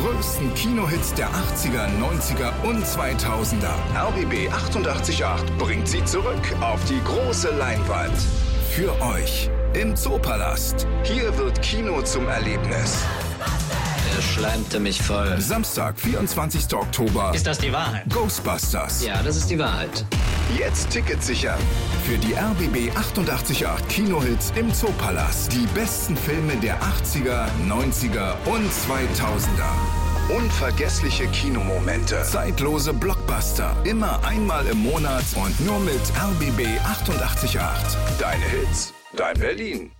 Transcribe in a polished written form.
größten Kinohits der 80er, 90er und 2000er. RBB 888 bringt sie zurück auf die große Leinwand. Für euch im Zoopalast. Hier wird Kino zum Erlebnis. Er schleimte mich voll. Samstag, 24. Oktober. Ist das die Wahrheit? Ghostbusters. Ja, das ist die Wahrheit. Jetzt Ticket sichern. Für die RBB 888 Kinohits im Zoopalast. Die besten Filme der 80er, 90er und 2000er. Unvergessliche Kinomomente. Zeitlose Blockbuster. Immer einmal im Monat und nur mit RBB 888. Deine Hits, dein Berlin.